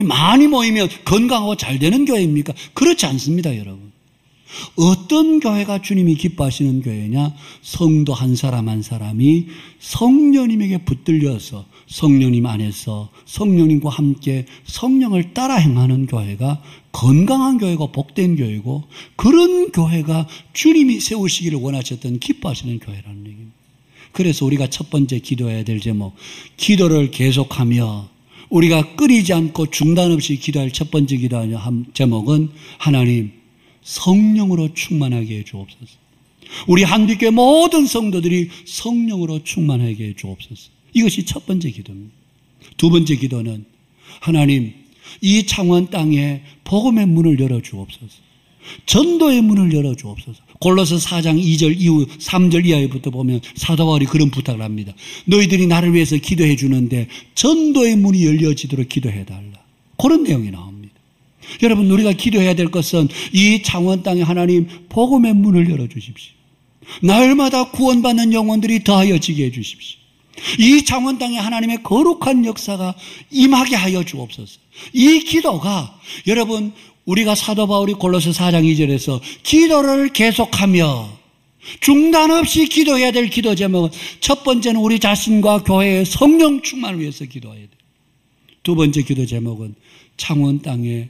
많이 모이면 건강하고 잘 되는 교회입니까? 그렇지 않습니다, 여러분. 어떤 교회가 주님이 기뻐하시는 교회냐? 성도 한 사람 한 사람이 성령님에게 붙들려서 성령님 안에서 성령님과 함께 성령을 따라 행하는 교회가 건강한 교회고 복된 교회고, 그런 교회가 주님이 세우시기를 원하셨던 기뻐하시는 교회라는 얘기입니다. 그래서 우리가 첫 번째 기도해야 될 제목, 기도를 계속하며 우리가 끊이지 않고 중단 없이 기도할 첫 번째 기도하는 제목은 하나님 성령으로 충만하게 해 주옵소서. 우리 한빛교회 모든 성도들이 성령으로 충만하게 해 주옵소서. 이것이 첫 번째 기도입니다. 두 번째 기도는 하나님 이 창원 땅에 복음의 문을 열어 주옵소서. 전도의 문을 열어 주옵소서. 골로새 4장 2절 이후 3절 이하부터 보면 사도 바울이 그런 부탁을 합니다. 너희들이 나를 위해서 기도해 주는데 전도의 문이 열려지도록 기도해 달라. 그런 내용이 나옵니다. 여러분, 우리가 기도해야 될 것은 이 창원 땅에 하나님 복음의 문을 열어 주십시오. 날마다 구원받는 영혼들이 더하여지게 해 주십시오. 이 창원 땅에 하나님의 거룩한 역사가 임하게 하여 주옵소서. 이 기도가 여러분, 우리가 사도 바울이 골로새 4장 2절에서 기도를 계속하며 중단 없이 기도해야 될 기도 제목은, 첫 번째는 우리 자신과 교회의 성령 충만을 위해서 기도해야 돼요. 두 번째 기도 제목은 창원 땅의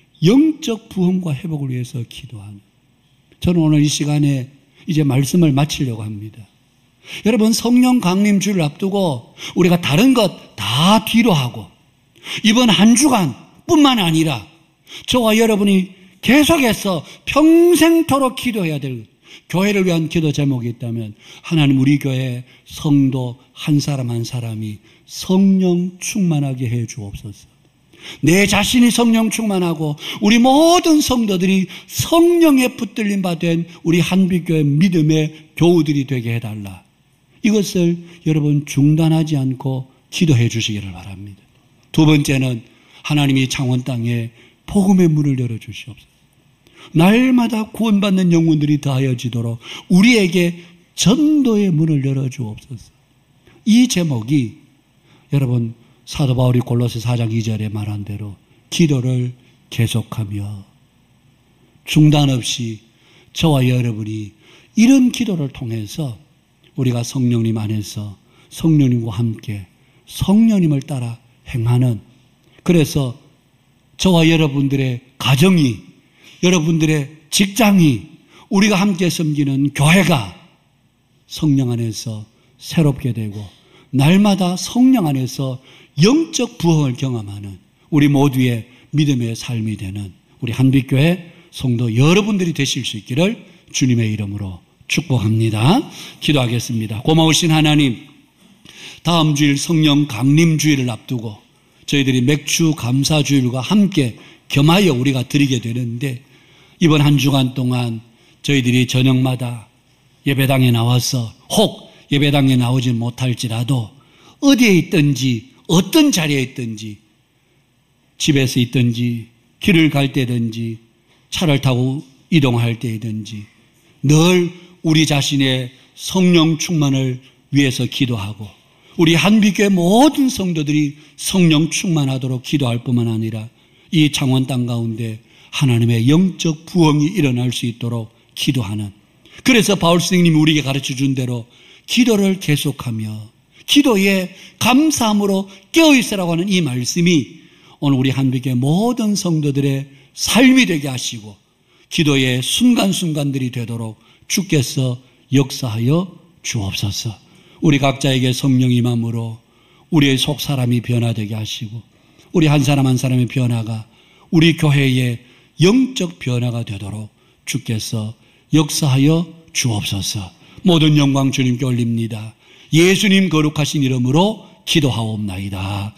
영적 부흥과 회복을 위해서 기도하는. 저는 오늘 이 시간에 이제 말씀을 마치려고 합니다. 여러분, 성령 강림 주를 앞두고 우리가 다른 것 다 뒤로 하고 이번 한 주간 뿐만 아니라 저와 여러분이 계속해서 평생토록 기도해야 될 교회를 위한 기도 제목이 있다면, 하나님 우리 교회 성도 한 사람 한 사람이 성령 충만하게 해 주옵소서. 내 자신이 성령 충만하고 우리 모든 성도들이 성령에 붙들림 받은 우리 한빛교회 믿음의 교우들이 되게 해달라. 이것을 여러분 중단하지 않고 기도해 주시기를 바랍니다. 두 번째는 하나님이 창원 땅에 복음의 문을 열어주시옵소서. 날마다 구원받는 영혼들이 더하여지도록 우리에게 전도의 문을 열어주옵소서. 이 제목이 여러분 사도 바울이 골로새 4장 2절에 말한 대로 기도를 계속하며 중단 없이 저와 여러분이 이런 기도를 통해서 우리가 성령님 안에서 성령님과 함께 성령님을 따라 행하는, 그래서 저와 여러분들의 가정이, 여러분들의 직장이, 우리가 함께 섬기는 교회가 성령 안에서 새롭게 되고 날마다 성령 안에서 영적 부흥을 경험하는 우리 모두의 믿음의 삶이 되는 우리 한빛교회 성도 여러분들이 되실 수 있기를 주님의 이름으로 축복합니다. 기도하겠습니다. 고마우신 하나님, 다음 주일 성령 강림 주일을 앞두고 저희들이 맥주 감사 주일과 함께 겸하여 우리가 드리게 되는데, 이번 한 주간 동안 저희들이 저녁마다 예배당에 나와서 혹 예배당에 나오지 못할지라도 어디에 있든지 어떤 자리에 있든지 집에서 있든지 길을 갈 때든지 차를 타고 이동할 때든지 늘 우리 자신의 성령 충만을 위해서 기도하고 우리 한빛교회 모든 성도들이 성령 충만하도록 기도할 뿐만 아니라 이 창원 땅 가운데 하나님의 영적 부흥이 일어날 수 있도록 기도하는, 그래서 바울 선생님이 우리에게 가르쳐준 대로 기도를 계속하며 기도에 감사함으로 깨어있으라고 하는 이 말씀이 오늘 우리 한빛교회 모든 성도들의 삶이 되게 하시고 기도의 순간순간들이 되도록 주께서 역사하여 주옵소서. 우리 각자에게 성령 임함으로 우리의 속 사람이 변화되게 하시고 우리 한 사람 한 사람의 변화가 우리 교회의 영적 변화가 되도록 주께서 역사하여 주옵소서. 모든 영광 주님께 올립니다. 예수님 거룩하신 이름으로 기도하옵나이다.